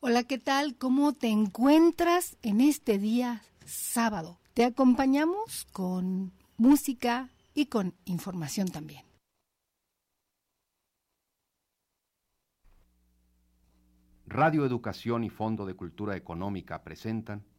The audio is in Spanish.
Hola, ¿qué tal? ¿Cómo te encuentras en este día sábado? Te acompañamos con música y con información también. Radio Educación y Fondo de Cultura Económica presentan